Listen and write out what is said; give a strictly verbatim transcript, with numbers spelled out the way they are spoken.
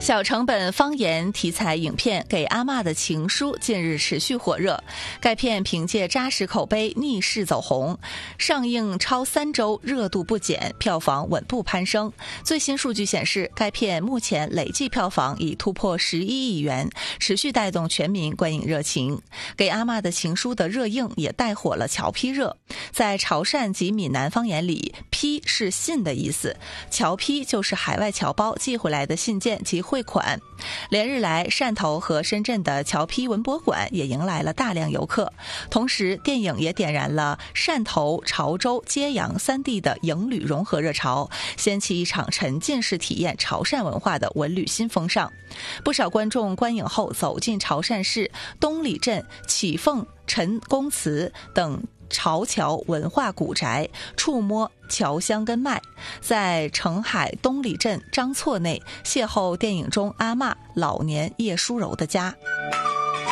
小成本方言题材影片《给阿嬷的情书》近日持续火热，该片凭借扎实口碑逆势走红，上映超三周热度不减，票房稳步攀升。最新数据显示，该片目前累计票房已突破十一亿元，持续带动全民观影热情。《给阿嬷的情书》的热映也带火了侨批热。在潮汕及闽南方言里，批是信的意思，侨批就是海外侨胞寄回来的信件及汇款。连日来，汕头和深圳的侨批文博馆也迎来了大量游客，同时电影也点燃了汕头、潮州、揭阳三地的影旅融合热潮，掀起一场沉浸式体验潮汕文化的文旅新风尚。不少观众观影后走进潮汕市东里镇启凤陈公祠等潮侨文化古宅，触摸侨香根脉，在澄海东里镇张厝内邂逅电影中阿嬷老年叶淑柔的家。